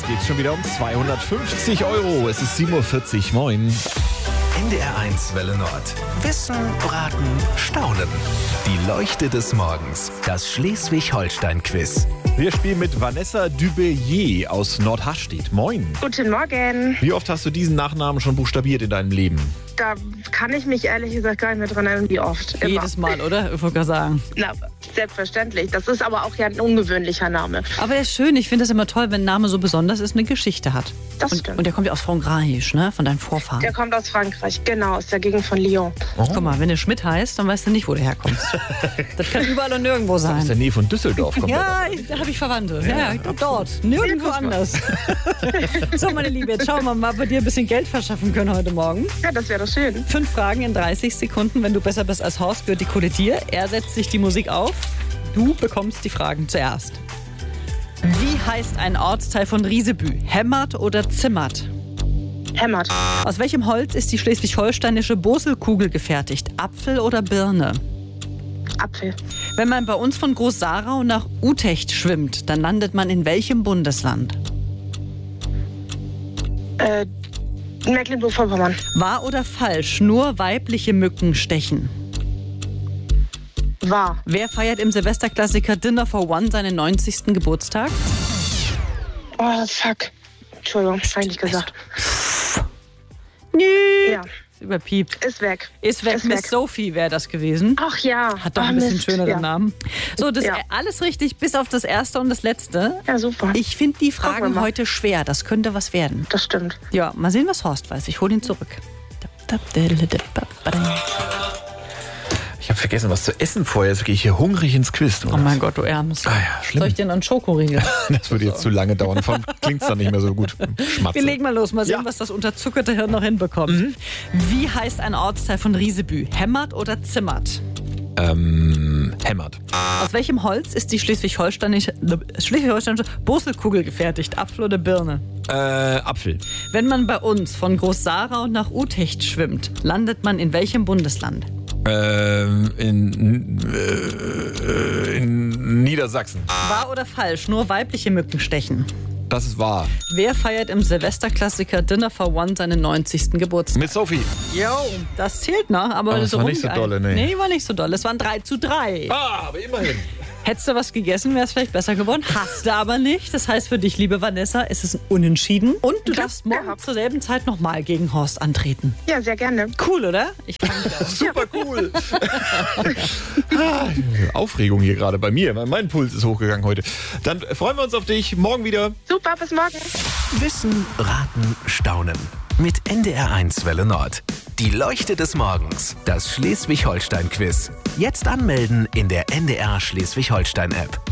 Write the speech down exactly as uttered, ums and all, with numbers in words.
geht's schon wieder um zweihundertfünfzig Euro. Es ist sieben Uhr vierzig. Moin. N D R eins Welle Nord. Wissen, Raten, Staunen. Die Leuchte des Morgens. Das Schleswig-Holstein-Quiz. Wir spielen mit Vanessa Dubelier aus Nordharstedt. Moin. Guten Morgen. Wie oft hast du diesen Nachnamen schon buchstabiert in deinem Leben? Da kann ich mich ehrlich gesagt gar nicht mehr dran erinnern, wie oft. Immer. Jedes Mal, oder? Ich wollte gerade sagen. Na, selbstverständlich. Das ist aber auch ja ein ungewöhnlicher Name. Aber er ist schön. Ich finde es immer toll, wenn ein Name so besonders ist, eine Geschichte hat. Das und, stimmt. Und der kommt ja aus Frankreich, ne? Von deinen Vorfahren. Der kommt aus Frankreich, genau, aus der Gegend von Lyon. Oh. Guck mal, wenn du Schmidt heißt, dann weißt du nicht, wo du herkommst. Das kann überall und nirgendwo Aus sein. der Nähe von Düsseldorf kommt Ja, er. ich- da habe ich Verwandte. Ja, ich glaub, dort. Nirgendwo anders. So, meine Liebe, jetzt schauen wir mal, ob wir dir ein bisschen Geld verschaffen können heute Morgen. Ja, das wäre doch schön. Fünf Fragen in dreißig Sekunden. Wenn du besser bist als Horst, gehört die Kohle dir. Er setzt sich die Musik auf. Du bekommst die Fragen zuerst. Wie heißt ein Ortsteil von Riesebü? Hämmert oder Zimmert? Hämmert. Aus welchem Holz ist die schleswig-holsteinische Boselkugel gefertigt? Apfel oder Birne? Apfel. Wenn man bei uns von Groß-Sarau nach Utecht schwimmt, dann landet man in welchem Bundesland? Äh, Mecklenburg-Vorpommern. Wahr oder falsch? Nur weibliche Mücken stechen. Wahr. Wer feiert im Silvesterklassiker Dinner for One seinen neunzigsten Geburtstag? Oh, fuck. Entschuldigung, eigentlich gesagt. Nö. Ja, Ist überpiept. ist weg. Ist weg. Ist Miss weg. Sophie wäre das gewesen. Ach ja. Hat doch Ah, ein bisschen Mist. schöneren ja. Namen. So, das Ja. alles richtig, bis auf das erste und das letzte. Ja, super. Ich finde die Gucken wir Fragen mal. heute schwer. Das könnte was werden. Das stimmt. Ja, mal sehen, was Horst weiß. Ich hole ihn zurück. Ich habe vergessen, was zu essen vorher. Jetzt gehe ich hier hungrig ins Quiz. Oh mein Gott, du Ärmst. Ah ja, schlimm. Soll ich dir noch einen Schokoriegel? Das würde jetzt zu lange dauern. Klingt es dann nicht mehr so gut. Schmatze. Wir legen mal los, mal sehen, Ja. was das unterzuckerte Hirn noch hinbekommt. Wie heißt ein Ortsteil von Riesebü? Hämmert oder Zimmert? Ähm, hämmert. Aus welchem Holz ist die schleswig-holsteinische, schleswig-holsteinische Boselkugel gefertigt? Apfel oder Birne? Äh, Apfel. Wenn man bei uns von Groß-Sarau nach Utecht schwimmt, landet man in welchem Bundesland? Ähm, in, äh, in Niedersachsen. Wahr oder falsch? Nur weibliche Mücken stechen. Das ist wahr. Wer feiert im Silvesterklassiker Dinner for One seinen neunzigsten Geburtstag? Mit Sophie. Jo, das zählt noch, aber, Aber es war nicht so rumgeeilt- dolle, nee. Nee, war nicht so dolle. Es waren drei zu drei. Ah, aber immerhin. Hättest du was gegessen, wäre es vielleicht besser geworden. Hast du aber nicht. Das heißt für dich, liebe Vanessa, ist es ein Unentschieden. Und du darfst morgen Ja. zur selben Zeit nochmal gegen Horst antreten. Ja, sehr gerne. Cool, oder? Ich freue mich auch. Super cool. Ah, Aufregung hier gerade bei mir. Mein Puls ist hochgegangen heute. Dann freuen wir uns auf dich. Morgen wieder. Super, bis morgen. Wissen, Raten, Staunen. Mit N D R eins Welle Nord. Die Leuchte des Morgens. Das Schleswig-Holstein-Quiz. Jetzt anmelden in der N D R Schleswig-Holstein-App.